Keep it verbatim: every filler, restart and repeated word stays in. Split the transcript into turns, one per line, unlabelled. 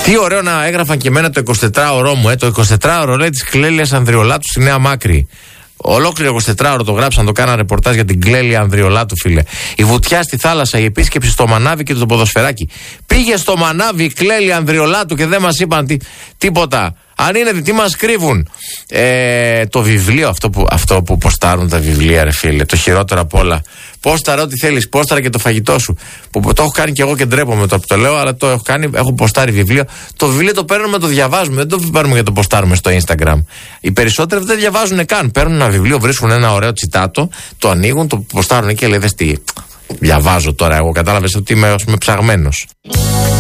Τι ωραίο να έγραφαν και εμένα το εικοσιτετράωρό μου, ε, το εικοσιτετράωρο λέει της Κλέλιας Ανδριολάτου στη Νέα Μάκρη. Ολόκληρο εικοσιτετράωρο το γράψαν, το κάναν ρεπορτάζ για την Κλέλια Ανδριολάτου, φίλε. Η βουτιά στη θάλασσα, η επίσκεψη στο μανάβι και το ποδοσφαιράκι. Πήγε στο μανάβι η Κλέλια Ανδριολάτου και δεν μας είπαν τι, τίποτα. Αν είναι, τι μας κρύβουν. Ε, το βιβλίο, αυτό που, αυτό που ποστάρουν τα βιβλία, ρε φίλε, το χειρότερο απ' όλα. Πόσταρα ό,τι θέλεις, πόσταρα και το φαγητό σου. Που, που το έχω κάνει και εγώ και ντρέπομαι το που το λέω, αλλά το έχω κάνει, έχω ποστάρει βιβλίο. Το βιβλίο το παίρνουμε, το διαβάζουμε, δεν το παίρνουμε για το ποστάρουμε στο Instagram. Οι περισσότεροι δεν διαβάζουν καν. Παίρνουν ένα βιβλίο, βρίσκουν ένα ωραίο τσιτάτο, το ανοίγουν, το ποστάρουν και λέει, δες τι. Διαβάζω τώρα εγώ, κατάλαβες ότι είμαι, είμαι ψαγμένος.